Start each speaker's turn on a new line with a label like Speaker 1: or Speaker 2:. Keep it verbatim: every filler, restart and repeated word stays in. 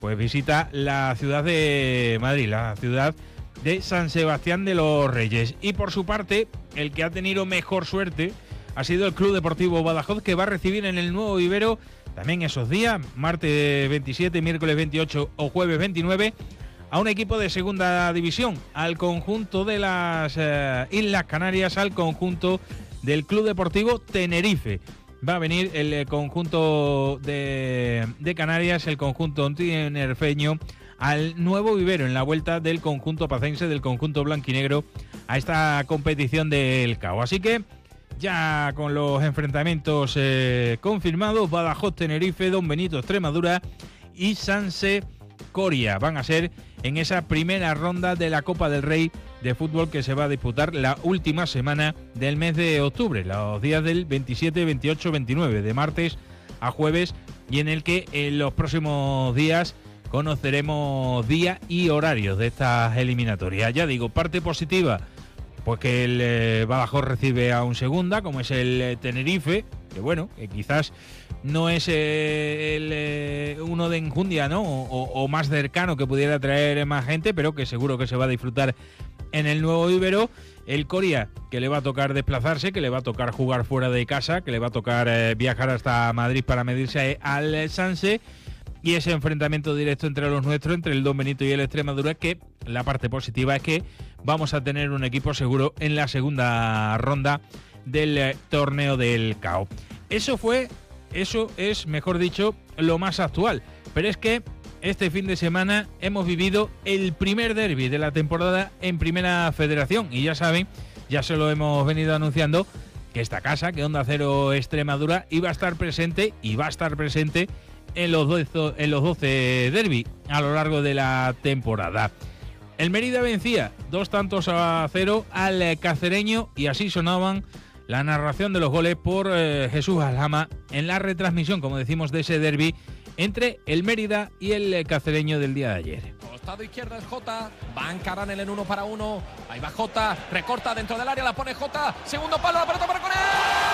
Speaker 1: pues visita la ciudad de Madrid, la ciudad de San Sebastián de los Reyes. Y por su parte, el que ha tenido mejor suerte ha sido el Club Deportivo Badajoz, que va a recibir en el Nuevo Vivero también esos días, martes veintisiete, miércoles veintiocho o jueves veintinueve, a un equipo de segunda división, al conjunto de las eh, Islas Canarias, al conjunto del Club Deportivo Tenerife. Va a venir el conjunto de, de Canarias, el conjunto tinerfeño, al Nuevo Vivero en la vuelta del conjunto pacense, del conjunto blanquinegro, a esta competición del C A O. Así que ya con los enfrentamientos eh, confirmados, Badajoz, Tenerife, Don Benito, Extremadura y Sanse Coria van a ser en esa primera ronda de la Copa del Rey de fútbol que se va a disputar la última semana del mes de octubre, los días del veintisiete, veintiocho, veintinueve, de martes a jueves, y en el que en los próximos días conoceremos día y horarios de estas eliminatorias. Ya digo, parte positiva, pues que el eh, Badajoz recibe a un segunda, como es el eh, Tenerife, que bueno, que quizás no es eh, el, eh, uno de enjundia, ¿no? O, o más cercano, que pudiera traer más gente, pero que seguro que se va a disfrutar en el Nuevo Vivero. El Coria, que le va a tocar desplazarse, que le va a tocar jugar fuera de casa, que le va a tocar eh, viajar hasta Madrid para medirse al Sanse. Y ese enfrentamiento directo entre los nuestros, entre el Don Benito y el Extremadura, que la parte positiva es que vamos a tener un equipo seguro en la segunda ronda del eh, torneo del C A O. Eso fue, eso es, mejor dicho, lo más actual. Pero es que este fin de semana hemos vivido el primer derbi de la temporada en Primera Federación. Y ya saben, ya se lo hemos venido anunciando, que esta casa, que Onda Cero Extremadura, iba a estar presente y va a estar presente en los doce, en los doce derbi a lo largo de la temporada. El Mérida vencía dos tantos a cero al cacereño, y así sonaban la narración de los goles por eh, Jesús Alhama en la retransmisión, como decimos, de ese derbi entre el Mérida y el cacereño del día de ayer.
Speaker 2: Costado izquierdo es Jota, va a encarar en el uno para uno, ahí va Jota, recorta dentro del área, la pone Jota, segundo palo, la pelota para con él.